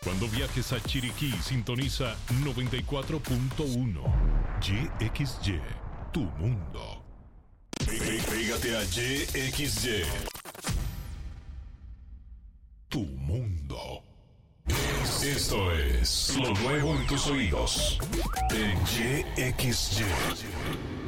Cuando viajes a Chiriquí, sintoniza 94.1 YXY, tu mundo. Pégate a YXY, tu mundo. Esto es lo nuevo en tus oídos en YXY.